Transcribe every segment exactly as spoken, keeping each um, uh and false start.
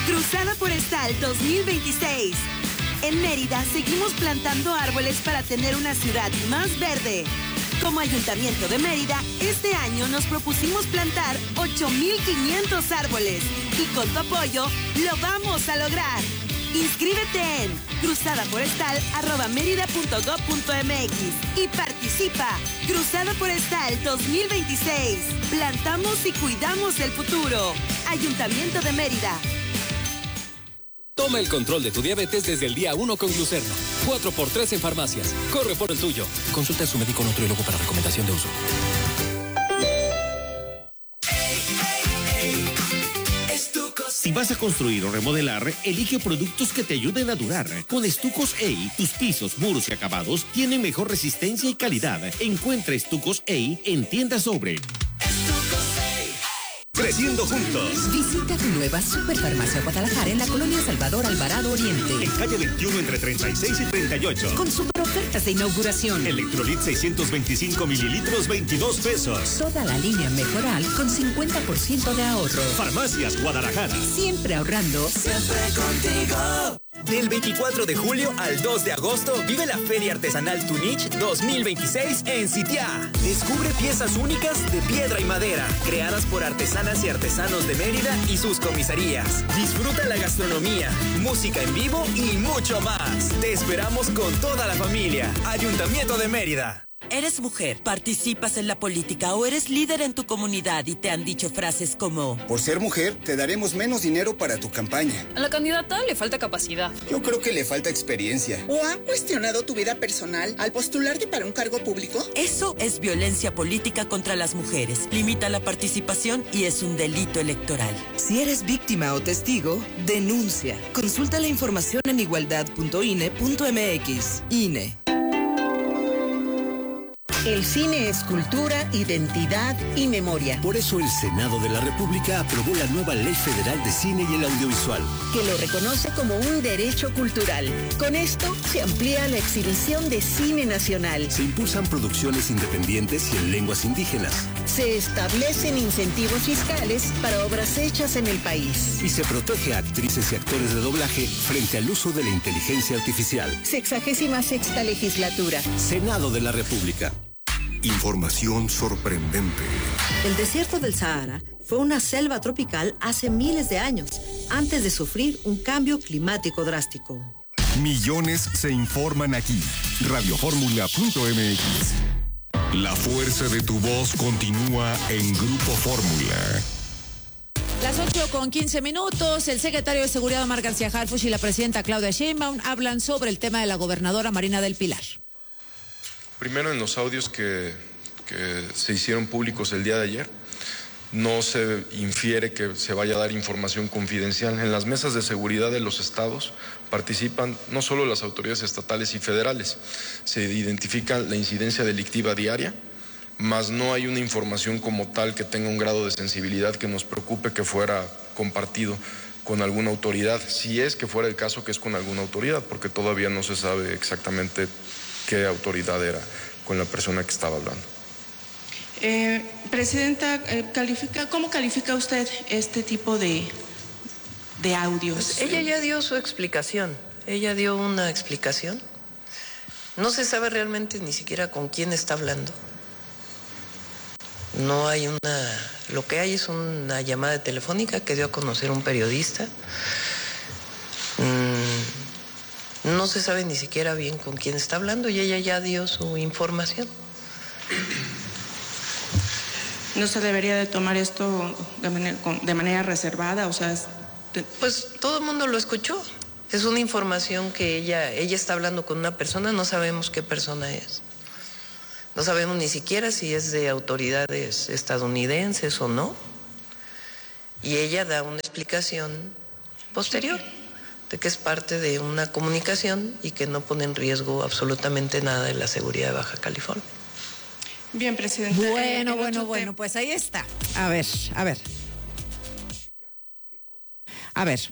Cruzada Forestal dos mil veintiséis. En Mérida seguimos plantando árboles para tener una ciudad más verde. Como Ayuntamiento de Mérida, este año nos propusimos plantar ocho mil quinientos árboles y con tu apoyo lo vamos a lograr. Inscríbete en cruzadaforestal arroba mérida punto gob punto mx y participa. Cruzada Forestal dos mil veintiséis. Plantamos y cuidamos el futuro. Ayuntamiento de Mérida. Toma el control de tu diabetes desde el día uno con Glucerno. cuatro por tres en farmacias. Corre por el tuyo. Consulta a su médico nutriólogo para recomendación de uso. Si vas a construir o remodelar, elige productos que te ayuden a durar. Con Estucos E I, tus pisos, muros y acabados tienen mejor resistencia y calidad. Encuentra Estucos E I en tiendas Sobre. Creciendo juntos. Visita tu nueva Superfarmacia Guadalajara en la colonia Salvador Alvarado Oriente. En calle veintiuno entre treinta y seis y treinta y ocho. Con super ofertas de inauguración. Electrolit seiscientos veinticinco mililitros, veintidós pesos. Toda la línea Mejoral con cincuenta por ciento de ahorro. Farmacias Guadalajara. Siempre ahorrando. Siempre contigo. Del veinticuatro de julio al dos de agosto, vive la Feria Artesanal Tunich dos mil veintiséis en Sitiá. Descubre piezas únicas de piedra y madera, creadas por artesanas y artesanos de Mérida y sus comisarías. Disfruta la gastronomía, música en vivo y mucho más. Te esperamos con toda la familia. Ayuntamiento de Mérida. ¿Eres mujer, participas en la política o eres líder en tu comunidad y te han dicho frases como: por ser mujer, te daremos menos dinero para tu campaña? A la candidata le falta capacidad. Yo creo que le falta experiencia. ¿O han cuestionado tu vida personal al postularte para un cargo público? Eso es violencia política contra las mujeres. Limita la participación y es un delito electoral. Si eres víctima o testigo, denuncia. Consulta la información en igualdad punto i n e punto m x. I N E. El cine es cultura, identidad y memoria. Por eso el Senado de la República aprobó la nueva Ley Federal de Cine y el Audiovisual, que lo reconoce como un derecho cultural. Con esto se amplía la exhibición de cine nacional. Se impulsan producciones independientes y en lenguas indígenas. Se establecen incentivos fiscales para obras hechas en el país. Y se protege a actrices y actores de doblaje frente al uso de la inteligencia artificial. Sexagésima sexta legislatura. Senado de la República. Información sorprendente. El desierto del Sahara fue una selva tropical hace miles de años, antes de sufrir un cambio climático drástico. Millones se informan aquí. radio fórmula punto m x. La fuerza de tu voz continúa en Grupo Fórmula. Las ocho con quince minutos, el secretario de Seguridad Omar García Harfuch y la presidenta Claudia Sheinbaum hablan sobre el tema de la gobernadora Marina del Pilar. Primero, en los audios que, que se hicieron públicos el día de ayer, no se infiere que se vaya a dar información confidencial. En las mesas de seguridad de los estados participan no solo las autoridades estatales y federales, se identifica la incidencia delictiva diaria, más no hay una información como tal que tenga un grado de sensibilidad que nos preocupe que fuera compartido con alguna autoridad, si es que fuera el caso que es con alguna autoridad, porque todavía no se sabe exactamente qué autoridad era con la persona que estaba hablando. Eh, Presidenta, eh, califica, ¿cómo califica usted este tipo de, de audios? Pues ella ya dio su explicación, ella dio una explicación. No se sabe realmente ni siquiera con quién está hablando. No hay una... Lo que hay es una llamada telefónica que dio a conocer un periodista. Mm, no se sabe ni siquiera bien con quién está hablando y ella ya dio su información. ¿No se debería de tomar esto de manera, de manera reservada? O sea, de... Pues todo el mundo lo escuchó. Es una información que ella, ella está hablando con una persona, no sabemos qué persona es. No sabemos ni siquiera si es de autoridades estadounidenses o no. Y ella da una explicación posterior de que es parte de una comunicación y que no pone en riesgo absolutamente nada de la seguridad de Baja California. Bien, Presidenta. Bueno, eh, bueno, bueno, pues ahí está. A ver, a ver. A ver.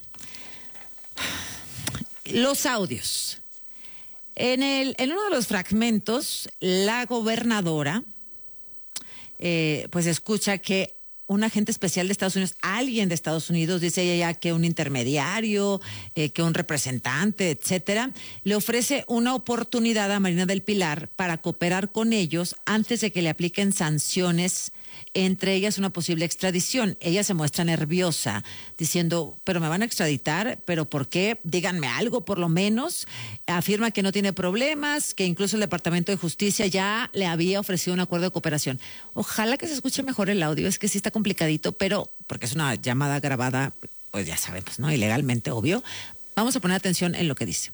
Los audios. En, el, en uno de los fragmentos, la gobernadora, eh, pues escucha que un agente especial de Estados Unidos, alguien de Estados Unidos, dice ella ya que un intermediario, eh, que un representante, etcétera, le ofrece una oportunidad a Marina del Pilar para cooperar con ellos antes de que le apliquen sanciones, entre ellas una posible extradición. Ella se muestra nerviosa, diciendo, pero me van a extraditar, ¿pero por qué? Díganme algo por lo menos. Afirma que no tiene problemas, que incluso el Departamento de Justicia ya le había ofrecido un acuerdo de cooperación. Ojalá que se escuche mejor el audio, es que sí está complicadito, pero porque es una llamada grabada, pues ya sabemos, ¿no? Ilegalmente, obvio. Vamos a poner atención en lo que dice.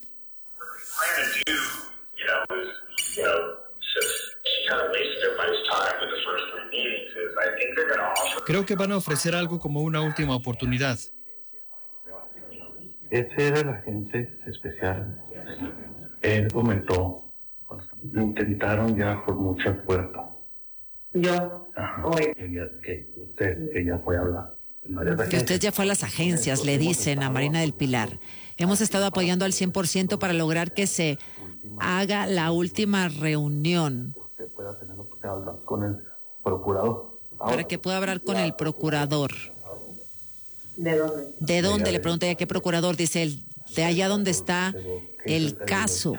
Creo que van a ofrecer algo como una última oportunidad. Ese era el agente especial. Él comentó, intentaron ya por mucha puerta. Yo, hoy. Que, ya, que usted, que ya fue a hablar. Que usted ya fue a las agencias, le dicen a Marina del Pilar. Hemos estado apoyando al cien por ciento para lograr que se haga la última reunión. Usted pueda tener la oportunidad de hablar con el procurador. Ahora, para que pueda hablar con el procurador. ¿De dónde? ¿De dónde? Le pregunté a qué procurador. Dice, el, de allá donde está el caso.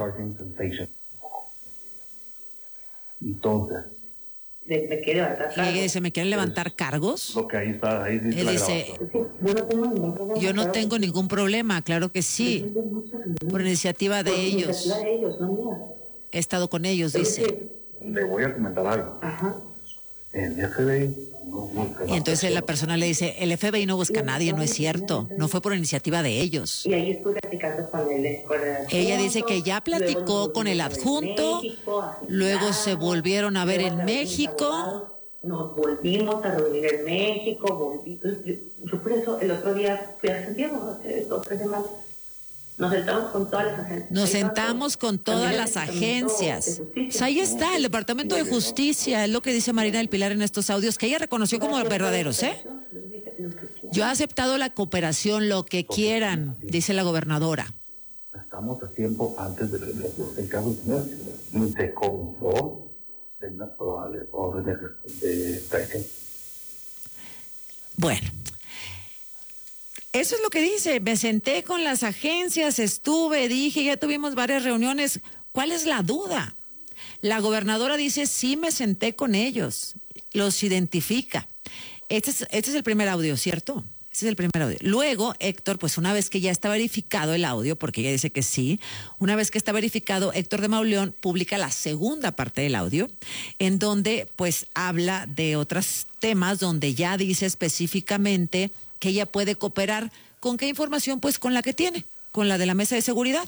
Entonces. ¿De, ¿Me quiere levantar cargos? Y dice, ¿me quieren levantar cargos? Lo que ahí está, ahí dice Él la dice, grabación. yo no tengo ningún problema, claro que sí. Por iniciativa de ellos. He estado con ellos, dice. Le voy a comentar algo. Ajá. El F B I no busca. Y entonces la persona le dice, el F B I no busca a nadie, no es cierto. No fue por iniciativa de ellos. Y ahí estuve platicando con el, con el adjunto. Ella dice que ya platicó con el adjunto, luego se volvieron a ver en México. Nos volvimos a reunir en México, volví, yo, yo por eso el otro día fui a Santiago, hace dos o tres semanas. Nos sentamos con todas las agencias. Nos sentamos con todas las agencias. Pues ahí está, el Departamento de Justicia, es lo que dice Marina del Pilar en estos audios, que ella reconoció como verdaderos, ¿eh? Yo he aceptado la cooperación, lo que quieran, dice la gobernadora. Estamos a tiempo antes de el caso ni se comenzó en la probable orden de extradición. Bueno. Eso es lo que dice, me senté con las agencias, estuve, dije, ya tuvimos varias reuniones. ¿Cuál es la duda? La gobernadora dice, sí me senté con ellos, los identifica. Este es, este es el primer audio, ¿cierto? Este es el primer audio. Luego, Héctor, pues una vez que ya está verificado el audio, porque ella dice que sí, una vez que está verificado, Héctor de Mauleón publica la segunda parte del audio, en donde pues habla de otros temas, donde ya dice específicamente que ella puede cooperar. ¿Con qué información? Pues con la que tiene, con la de la mesa de seguridad.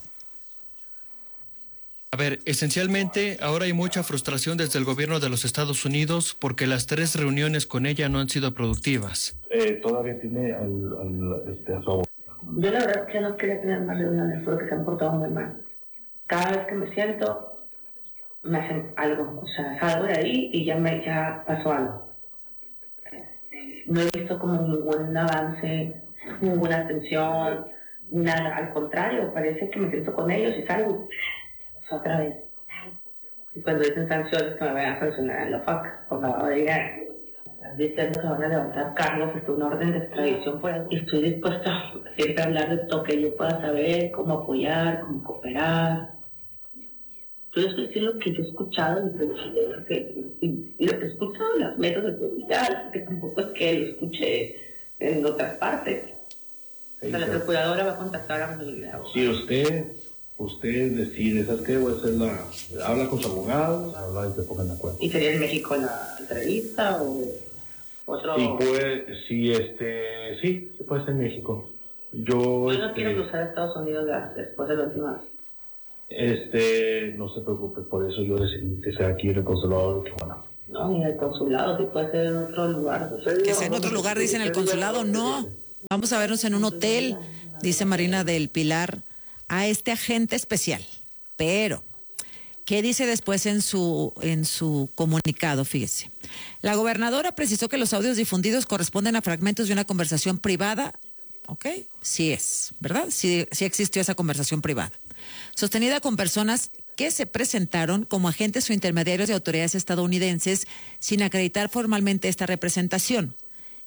A ver, esencialmente ahora hay mucha frustración desde el gobierno de los Estados Unidos porque las tres reuniones con ella no han sido productivas. Eh, todavía tiene al, al, este, a su abogado. Yo la verdad que no quería tener más reuniones porque se han portado muy mal. Cada vez que me siento, me hacen algo. O sea, salgo de ahí y ya, me, ya pasó algo. No he visto como ningún avance, ninguna atención, nada. Al contrario, parece que me siento con ellos y salgo otra vez. Y cuando dicen sanciones que me van a sancionar en la F A C, por favor, digan, diciendo que van a levantar cargos, es una orden de extradición, pues estoy dispuesta siempre a hablar de todo que yo pueda saber, cómo apoyar, cómo cooperar. Yo estoy diciendo lo que yo he escuchado y, que, y, y lo que he escuchado en las mesas de seguridad, que tampoco es que lo escuche en otras partes. O sea, la procuradora va a contactar a mi abogado. Si usted, usted decide, ¿sabes qué? Voy a hacer la, habla con su abogado, habla y se pongan de acuerdo. ¿Y sería en México la entrevista o otro? Sí, puede, sí, este, sí, puede ser en México. Yo, Yo no este, quiero cruzar a Estados Unidos después de la última vez. Este, no se preocupe, por eso yo decidí que sea aquí en el consulado de Tijuana. No, ni en el consulado, si puede ser en otro lugar. Que sea en otro lugar, dicen el consulado, no. Vamos a vernos en un hotel, dice Marina del Pilar, a este agente especial. Pero, ¿qué dice después en su, en su comunicado? Fíjese. La gobernadora precisó que los audios difundidos corresponden a fragmentos de una conversación privada. ¿Ok? Sí es, ¿verdad? Sí, sí existió esa conversación privada. Sostenida con personas que se presentaron como agentes o intermediarios de autoridades estadounidenses sin acreditar formalmente esta representación.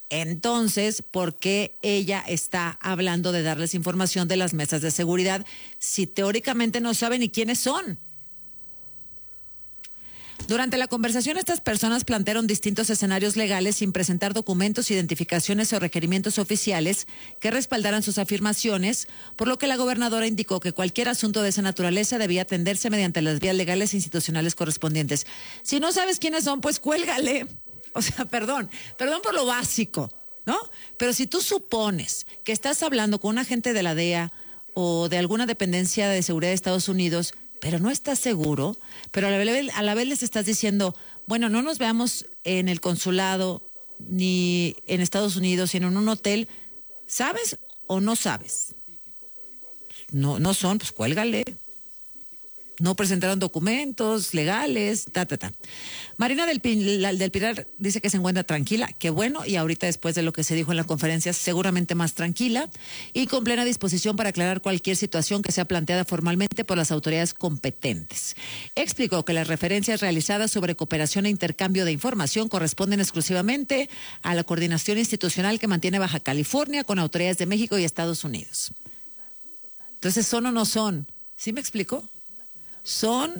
Entonces, ¿por qué ella está hablando de darles información de las mesas de seguridad si teóricamente no sabe ni quiénes son? Durante la conversación, estas personas plantearon distintos escenarios legales sin presentar documentos, identificaciones o requerimientos oficiales que respaldaran sus afirmaciones, por lo que la gobernadora indicó que cualquier asunto de esa naturaleza debía atenderse mediante las vías legales e institucionales correspondientes. Si no sabes quiénes son, pues cuélgale. O sea, perdón, perdón por lo básico, ¿no? Pero si tú supones que estás hablando con un agente de la D E A o de alguna dependencia de seguridad de Estados Unidos, pero no estás seguro, pero a la vez, a la vez les estás diciendo, bueno, no nos veamos en el consulado ni en Estados Unidos, sino en un hotel, ¿sabes o no sabes? No, no son, pues cuélgale. No presentaron documentos legales, ta, ta, ta. Marina del, del Pilar dice que se encuentra tranquila, qué bueno, y ahorita después de lo que se dijo en la conferencia, seguramente más tranquila y con plena disposición para aclarar cualquier situación que sea planteada formalmente por las autoridades competentes. Explicó que las referencias realizadas sobre cooperación e intercambio de información corresponden exclusivamente a la coordinación institucional que mantiene Baja California con autoridades de México y Estados Unidos. Entonces, ¿son o no son? ¿Sí me explico? Son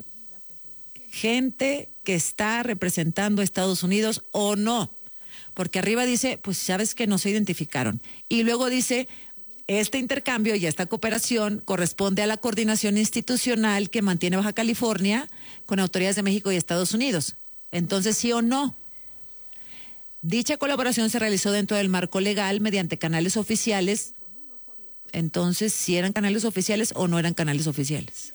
gente que está representando a Estados Unidos o no, porque arriba dice, pues sabes que no se identificaron, y luego dice, este intercambio y esta cooperación corresponde a la coordinación institucional que mantiene Baja California con autoridades de México y Estados Unidos. Entonces, ¿sí o no? Dicha colaboración se realizó dentro del marco legal mediante canales oficiales. Entonces, ¿sí eran canales oficiales o no eran canales oficiales?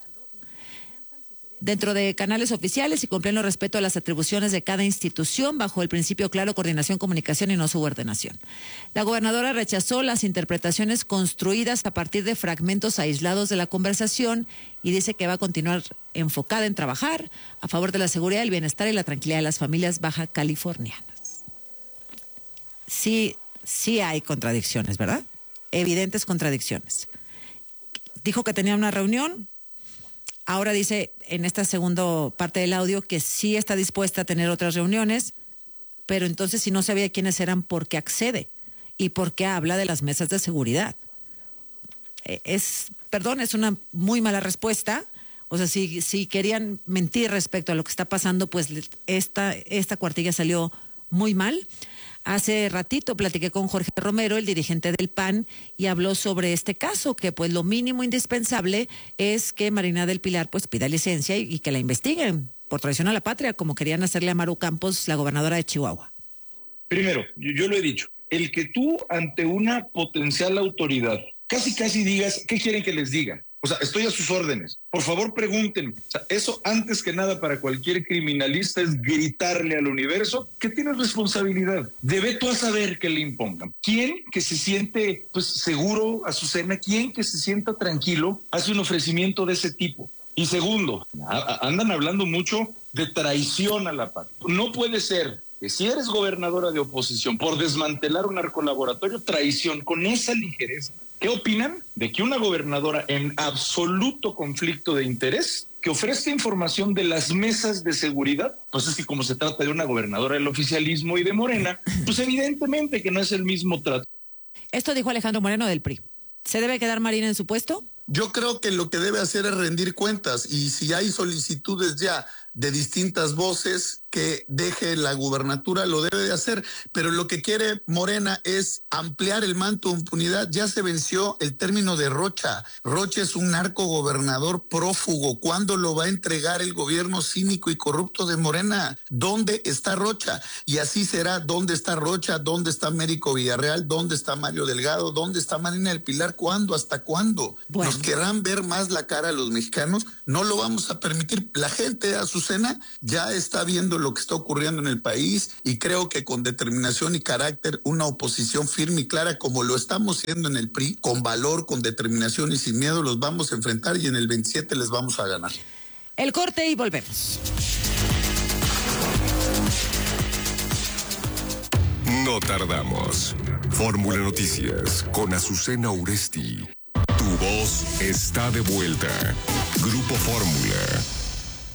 Dentro de canales oficiales y con pleno respeto a las atribuciones de cada institución bajo el principio claro, coordinación, comunicación y no subordinación. La gobernadora rechazó las interpretaciones construidas a partir de fragmentos aislados de la conversación y dice que va a continuar enfocada en trabajar a favor de la seguridad, el bienestar y la tranquilidad de las familias baja californianas. Sí, sí hay contradicciones, ¿verdad? Evidentes contradicciones. Dijo que tenía una reunión. Ahora dice en esta segunda parte del audio que sí está dispuesta a tener otras reuniones, pero entonces si no sabía quiénes eran, ¿por qué accede? ¿Y por qué habla de las mesas de seguridad? Es, perdón, es una muy mala respuesta. O sea, si, si querían mentir respecto a lo que está pasando, pues esta, esta cuartilla salió muy mal. Hace ratito platiqué con Jorge Romero, el dirigente del P A N, y habló sobre este caso, que pues lo mínimo indispensable es que Marina del Pilar pues pida licencia y, y que la investiguen por traición a la patria, como querían hacerle a Maru Campos, la gobernadora de Chihuahua. Primero, yo, yo lo he dicho, el que tú ante una potencial autoridad casi casi digas, ¿qué quieren que les diga? O sea, estoy a sus órdenes. Por favor, pregúntenme. O sea, eso antes que nada para cualquier criminalista es gritarle al universo que tienes responsabilidad. Debe tú a saber que le impongan. ¿Quién que se siente pues seguro, Azucena? ¿Quién que se sienta tranquilo hace un ofrecimiento de ese tipo? Y segundo, andan hablando mucho de traición a la patria. No puede ser que si eres gobernadora de oposición por desmantelar un narcolaboratorio, traición con esa ligereza. ¿Qué opinan de que una gobernadora en absoluto conflicto de interés que ofrezca información de las mesas de seguridad? Pues es que como se trata de una gobernadora del oficialismo y de Morena, pues evidentemente que no es el mismo trato. Esto dijo Alejandro Moreno del P R I. ¿Se debe quedar Marina en su puesto? Yo creo que lo que debe hacer es rendir cuentas, y si hay solicitudes ya de distintas voces que deje la gubernatura, lo debe de hacer, pero lo que quiere Morena es ampliar el manto de impunidad. Ya se venció el término de Rocha. Rocha es un narco gobernador prófugo. ¿Cuándo lo va a entregar el gobierno cínico y corrupto de Morena? ¿Dónde está Rocha? Y así será. ¿Dónde está Rocha? ¿Dónde está Américo Villarreal? ¿Dónde está Mario Delgado? ¿Dónde está Marina del Pilar? ¿Cuándo? ¿Hasta cuándo? Bueno. ¿Nos querrán ver más la cara a los mexicanos? No lo vamos a permitir. La gente, Azucena, ya está viendo lo que está ocurriendo en el país, y creo que con determinación y carácter, una oposición firme y clara como lo estamos haciendo en el P R I, con valor, con determinación y sin miedo, los vamos a enfrentar, y en el veintisiete les vamos a ganar. El corte y volvemos. No tardamos. Fórmula Noticias con Azucena Uresti. Tu voz está de vuelta. Grupo Fórmula.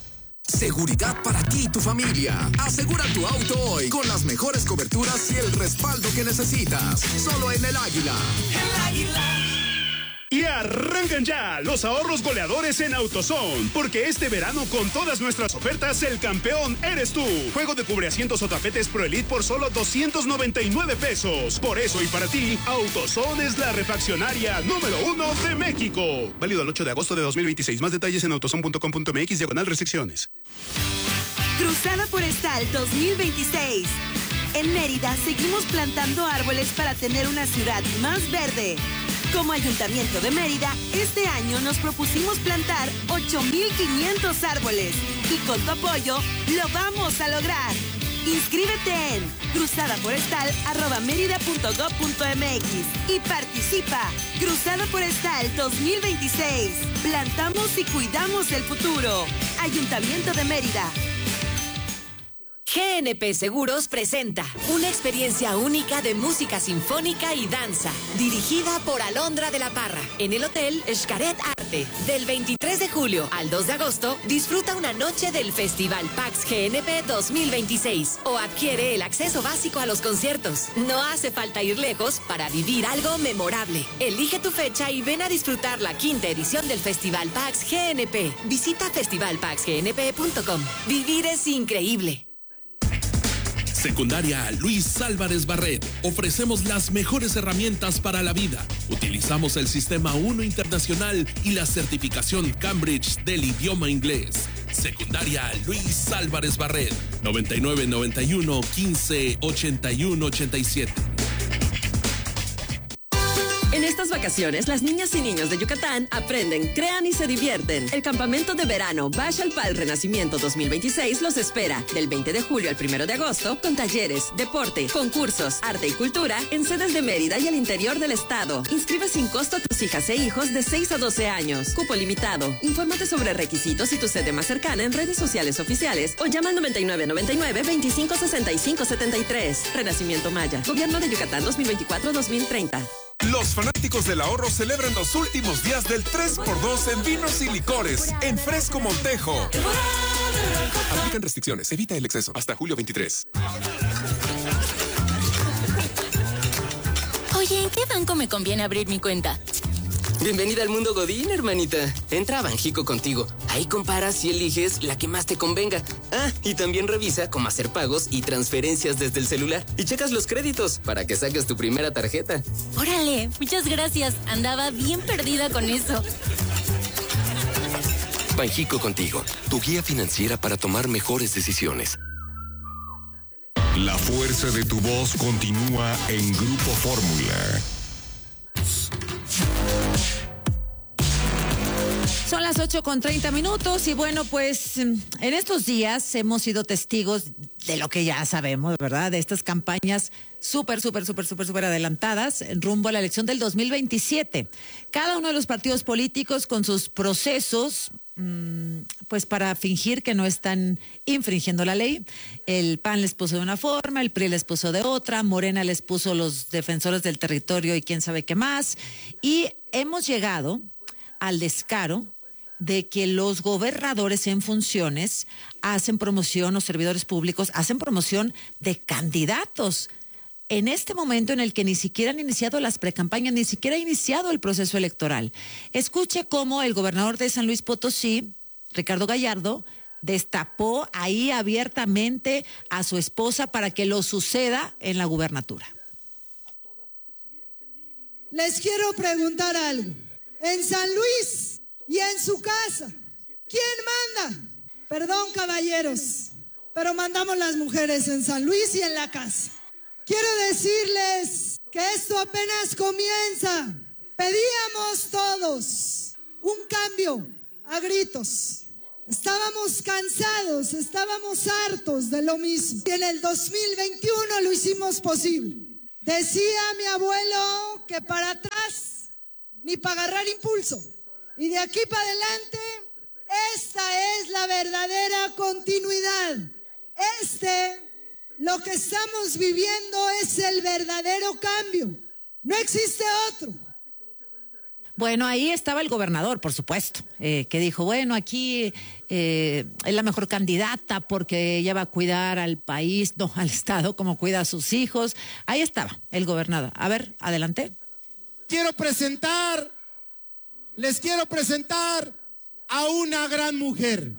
Seguridad para ti y tu familia. Asegura tu auto hoy con las mejores coberturas y el respaldo que necesitas. Solo en El Águila. El Águila. Y arrancan ya los ahorros goleadores en AutoZone, porque este verano con todas nuestras ofertas el campeón eres tú. Juego de cubreasientos o tapetes Pro Elite por solo doscientos noventa y nueve pesos. Por eso y para ti, AutoZone es la refaccionaria número uno de México. Válido el ocho de agosto de dos mil veintiséis. Más detalles en autozone punto com punto m x diagonal restricciones. Cruzada Forestal dos mil veintiséis. En Mérida seguimos plantando árboles para tener una ciudad más verde. Como Ayuntamiento de Mérida, este año nos propusimos plantar ocho mil quinientos árboles y con tu apoyo lo vamos a lograr. Inscríbete en cruzadaforestal arroba mérida punto gob punto m x y participa. Cruzada Forestal dos mil veintiséis. Plantamos y cuidamos el futuro. Ayuntamiento de Mérida. G N P Seguros presenta una experiencia única de música sinfónica y danza, dirigida por Alondra de la Parra, en el Hotel Xcaret Arte. Del veintitrés de julio al dos de agosto, disfruta una noche del Festival PAX G N P dos mil veintiséis o adquiere el acceso básico a los conciertos. No hace falta ir lejos para vivir algo memorable. Elige tu fecha y ven a disfrutar la quinta edición del Festival PAX G N P. Visita festival pax g n p punto com. Vivir es increíble. Secundaria Luis Álvarez Barret. Ofrecemos las mejores herramientas para la vida. Utilizamos el Sistema uno Internacional y la certificación Cambridge del idioma inglés. Secundaria Luis Álvarez Barret. noventa y nueve noventa y uno quince ochenta y uno ochenta y siete. En estas vacaciones, las niñas y niños de Yucatán aprenden, crean y se divierten. El campamento de verano Bash al Pal Renacimiento dos mil veintiséis los espera del veinte de julio al primero de agosto con talleres, deporte, concursos, arte y cultura en sedes de Mérida y el interior del estado. Inscribe sin costo a tus hijas e hijos de seis a doce años. Cupo limitado. Infórmate sobre requisitos y tu sede más cercana en redes sociales oficiales o llama al noventa y nueve noventa y nueve veinticinco sesenta y cinco setenta y tres. Renacimiento Maya. Gobierno de Yucatán dos mil veinticuatro a dos mil treinta. Los fanáticos del ahorro celebran los últimos días del tres por dos en vinos y licores en Fresco Montejo. Aplican restricciones, evita el exceso. Hasta julio veintitrés. Oye, ¿en qué banco me conviene abrir mi cuenta? Bienvenida al mundo Godín, hermanita. Entra a Banjico Contigo. Ahí comparas y eliges la que más te convenga. Ah, y también revisa cómo hacer pagos y transferencias desde el celular. Y checas los créditos para que saques tu primera tarjeta. Órale, muchas gracias. Andaba bien perdida con eso. Banjico Contigo, tu guía financiera para tomar mejores decisiones. La fuerza de tu voz continúa en Grupo Fórmula. Son las ocho con treinta minutos y bueno, pues en estos días hemos sido testigos de lo que ya sabemos, ¿verdad? De estas campañas súper, súper, súper, súper, súper adelantadas en rumbo a la elección del dos mil veintisiete. Cada uno de los partidos políticos con sus procesos, mmm, pues para fingir que no están infringiendo la ley. El P A N les puso de una forma, el P R I les puso de otra, Morena les puso los defensores del territorio y quién sabe qué más. Y hemos llegado al descaro de que los gobernadores en funciones hacen promoción, los servidores públicos hacen promoción de candidatos en este momento en el que ni siquiera han iniciado las precampañas, ni siquiera ha iniciado el proceso electoral. Escuche cómo el gobernador de San Luis Potosí, Ricardo Gallardo, destapó ahí abiertamente a su esposa para que lo suceda en la gubernatura. Les quiero preguntar algo. En San Luis y en su casa, ¿quién manda? Perdón, caballeros, pero mandamos las mujeres en San Luis y en la casa. Quiero decirles que esto apenas comienza. Pedíamos todos un cambio a gritos. Estábamos cansados, estábamos hartos de lo mismo. Y en el dos mil veintiuno lo hicimos posible. Decía mi abuelo que para atrás ni para agarrar impulso. Y de aquí para adelante, esta es la verdadera continuidad. Este, lo que estamos viviendo es el verdadero cambio. No existe otro. Bueno, ahí estaba el gobernador, por supuesto, eh, que dijo, bueno, aquí eh, es la mejor candidata porque ella va a cuidar al país, no al Estado, como cuida a sus hijos. Ahí estaba el gobernador. A ver, adelante. Quiero presentar, les quiero presentar a una gran mujer.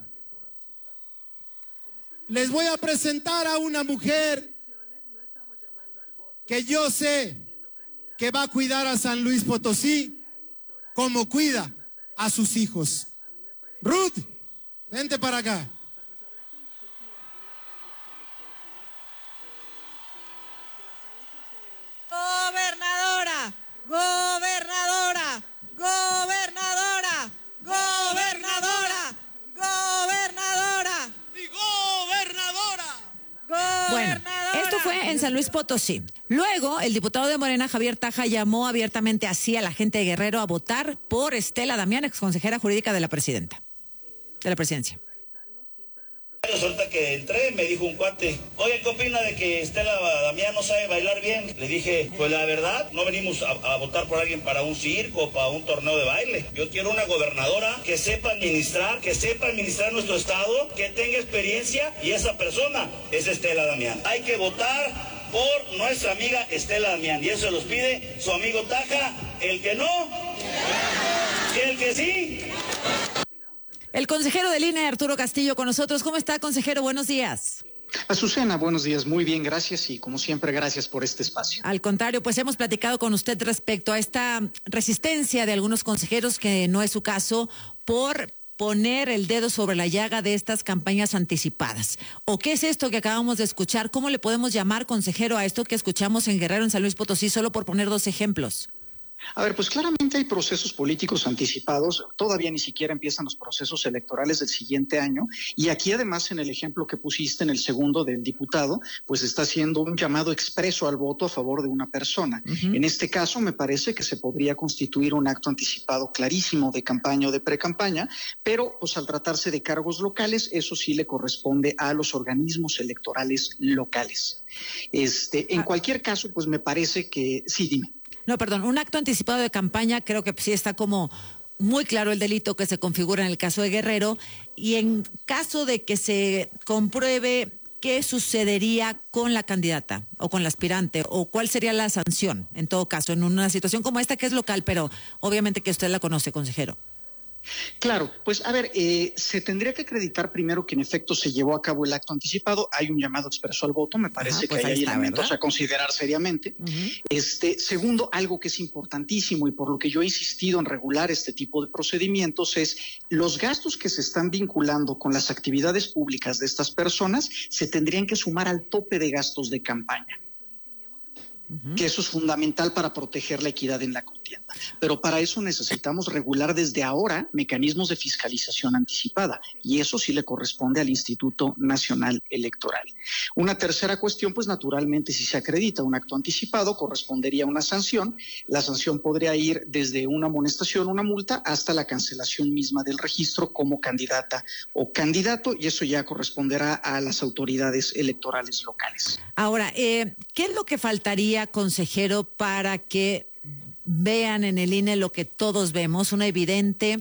Les voy a presentar a una mujer que yo sé que va a cuidar a San Luis Potosí como cuida a sus hijos. Ruth, vente para acá. Gobernadora, gobernadora, gobernadora, gobernadora, gobernadora y gobernadora. Bueno, esto fue en San Luis Potosí. Luego, el diputado de Morena, Javier Taja, llamó abiertamente así a la gente de Guerrero a votar por Estela Damián, exconsejera jurídica de la presidenta, de la presidencia. Resulta que entré, me dijo un cuate, oye, ¿qué opina de que Estela Damián no sabe bailar bien? Le dije, pues la verdad, no venimos a, a votar por alguien para un circo o para un torneo de baile. Yo quiero una gobernadora que sepa administrar, que sepa administrar nuestro estado, que tenga experiencia, y esa persona es Estela Damián. Hay que votar por nuestra amiga Estela Damián, y eso los pide su amigo Taja. El que no, y el que sí. El consejero del I N E, Arturo Castillo, con nosotros. ¿Cómo está, consejero? Buenos días. Azucena, buenos días. Muy bien, gracias y como siempre, gracias por este espacio. Al contrario, pues hemos platicado con usted respecto a esta resistencia de algunos consejeros, que no es su caso, por poner el dedo sobre la llaga de estas campañas anticipadas. ¿O qué es esto que acabamos de escuchar? ¿Cómo le podemos llamar, consejero, a esto que escuchamos en Guerrero, en San Luis Potosí, solo por poner dos ejemplos? A ver, pues claramente hay procesos políticos anticipados, todavía ni siquiera empiezan los procesos electorales del siguiente año, y aquí además en el ejemplo que pusiste en el segundo del diputado, pues está haciendo un llamado expreso al voto a favor de una persona. Uh-huh. En este caso me parece que se podría constituir un acto anticipado clarísimo de campaña o de precampaña, pero pues al tratarse de cargos locales, eso sí le corresponde a los organismos electorales locales. Este, en ah. cualquier caso, pues me parece que, sí, dime. No, perdón, un acto anticipado de campaña, creo que sí está como muy claro el delito que se configura en el caso de Guerrero, y en caso de que se compruebe, ¿qué sucedería con la candidata o con la aspirante? ¿O cuál sería la sanción en todo caso en una situación como esta, que es local, pero obviamente que usted la conoce, consejero? Claro, pues a ver, eh, se tendría que acreditar primero que en efecto se llevó a cabo el acto anticipado, hay un llamado expreso al voto, me parece Ajá, pues que hay está, elementos ¿verdad? a considerar seriamente. Uh-huh. Este, segundo, algo que es importantísimo y por lo que yo he insistido en regular este tipo de procedimientos es los gastos que se están vinculando con las actividades públicas de estas personas se tendrían que sumar al tope de gastos de campaña. Uh-huh. Que eso es fundamental para proteger la equidad en la contienda. Pero para eso necesitamos regular desde ahora mecanismos de fiscalización anticipada, y eso sí le corresponde al Instituto Nacional Electoral. Una tercera cuestión, pues naturalmente si se acredita un acto anticipado, correspondería a una sanción. La sanción podría ir desde una amonestación, una multa, hasta la cancelación misma del registro como candidata o candidato, y eso ya corresponderá a las autoridades electorales locales. Ahora, eh, ¿qué es lo que faltaría, consejero, para que vean en el I N E lo que todos vemos, una evidente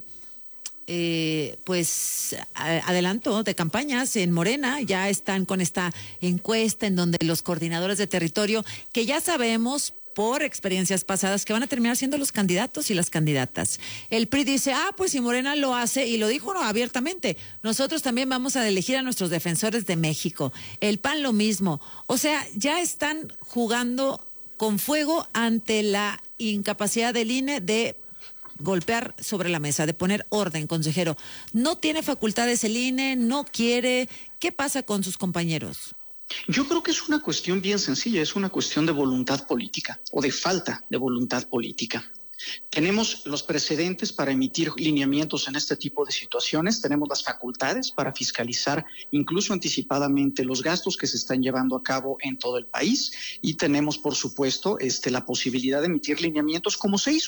eh, pues adelanto de campañas en Morena? Ya están con esta encuesta en donde los coordinadores de territorio, que ya sabemos por experiencias pasadas que van a terminar siendo los candidatos y las candidatas. El P R I dice, ah, pues si Morena lo hace, y lo dijo no, abiertamente, nosotros también vamos a elegir a nuestros defensores de México. El P A N lo mismo. O sea, ya están jugando con fuego ante la incapacidad del I N E de golpear sobre la mesa, de poner orden, consejero. ¿No tiene facultades el I N E? ¿No quiere? ¿Qué pasa con sus compañeros? Yo creo que es una cuestión bien sencilla, es una cuestión de voluntad política o de falta de voluntad política. Tenemos los precedentes para emitir lineamientos en este tipo de situaciones, tenemos las facultades para fiscalizar incluso anticipadamente los gastos que se están llevando a cabo en todo el país, y tenemos, por supuesto, este, la posibilidad de emitir lineamientos como se hizo